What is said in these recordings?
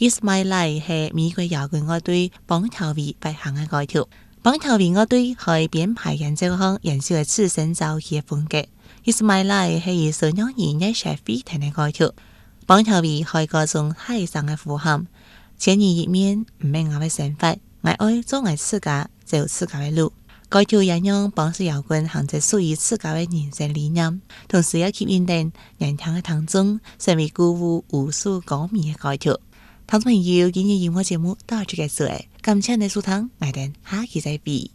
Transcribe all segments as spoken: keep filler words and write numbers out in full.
It's My Life 係美國搖滾樂隊邦頭維發行嘅歌曲。邦頭維樂隊係編排演奏項延續嘅次生造嘅風格。It's My Life 係以雙人演繹寫飛騰嘅歌曲。邦頭維係各種海上嘅呼喊，千年一面唔係我嘅想法，我愛做我自家走自家嘅路。歌曲引用邦式搖滾行在屬於自家嘅人生理念，同時又吸引人人聽嘅當中，成為鼓舞無數歌迷嘅歌曲。聽眾朋友，今日音樂節目到此結束，感謝你收聽，我哋下期再會。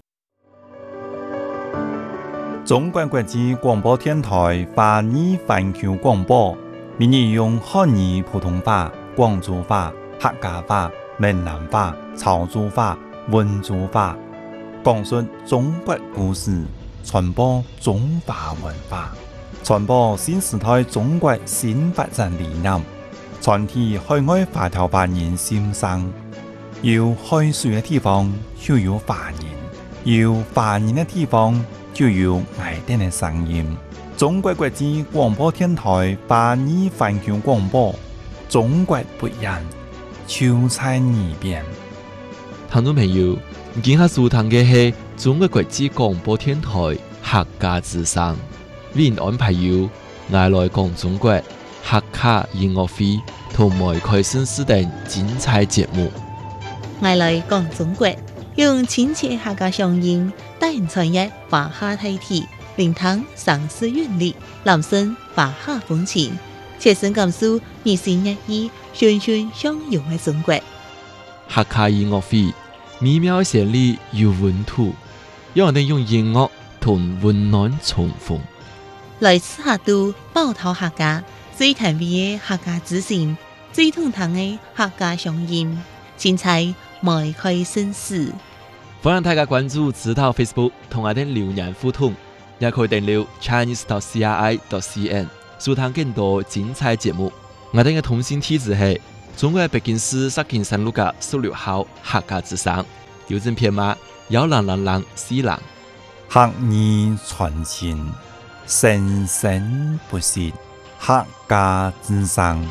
中國國際廣播電台華語環球廣播，每日用漢語普通話、廣州話、客家話、閩南話、潮州話、溫州話，講述中國故事，傳播中華文化，傳播新時代中國新發展理念。全體海外華僑華人心聲，有海水嘅地方就有華人，有華人嘅地方就有愛哋嘅聲音。中國國際廣播電台華語環球廣播，中國不一樣，就在耳邊。 聽眾朋友，今下收聽嘅係中國國際廣播電台客家之聲，為您安排有愛來講中國客家音樂會同埋開新時等精彩節目。 我來講中國，用親切客家聲音帶人傳譯華夏大體，聆聽上世韻律，攬聲華夏風情，切身感受二心一意、循循相融嘅中國。 客家音樂會美妙旋律有溫度，讓我哋用音樂同溫暖重逢。 來自客都寶頭客家，最甜美嘅客家之聲，最通透嘅客家聲音，精彩邁開新事。 歡迎大家關注指導 Facebook 同我哋留言互動，也可以訂閱 Chinese dot C R I dot C N 收聽更多精彩節目。我哋嘅通信地址係中國北京市石景山路嘅十六號客家之聲，郵政編碼幺零零零四零。 客語傳情，生生不息，客家之聲。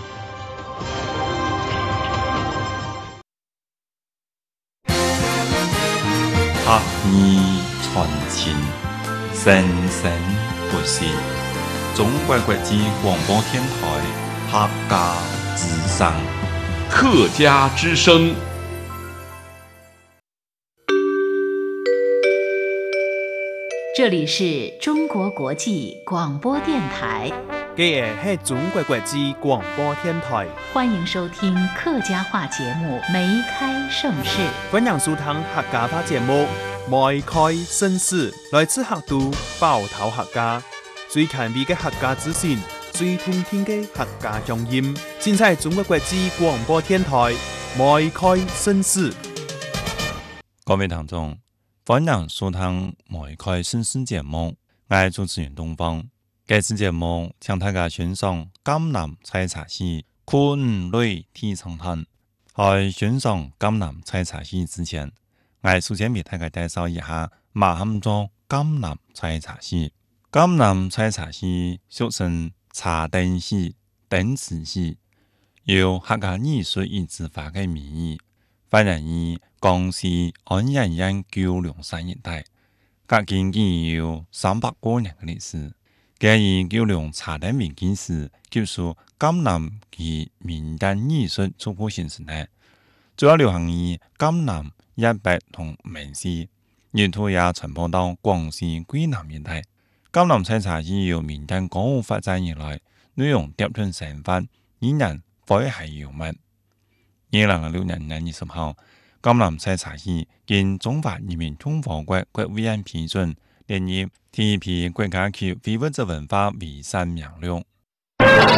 客語傳情，生生不息。中國國際廣播電台客家之聲。 客家之聲。 這裡是中國國際廣播電台。 嘅係中國國際廣播電台， 歡迎收聽客家話節目《梅開盛世》。 歡迎收聽客家話節目《梅開盛世》，來自客都寶頭客家，最前衛嘅客家資訊，最通聽嘅客家聲音，盡在中國國際廣播電台《梅開盛世》。 各位聽眾，歡迎收聽《梅開盛世》節目，我係主持人東方。這次節目請大家欣賞江南採茶戲酷五類體操團。在欣賞江南採茶戲之前，我首先為大家介紹一下乜嘢叫江南採茶戲。江南採茶戲俗稱茶燈戲、燈池戲，由客家藝術與執法嘅名義發源於江西安陽縣九龍山一帶，隔今已有三百多年嘅歷史。佢以九龍茶燈為基石，結束江南及民間藝術初步形成呢，主要流行於江南、一北同閩西，沿途也傳播到廣西桂南一帶。江南採茶戲由民間歌舞發展而來，內容疊吞成分，依然詼諧幽默。二零零六年二月二十號，江南採茶戲經中華人民共和國國務院批准，列入第一批國家級非物質文化遺產名錄。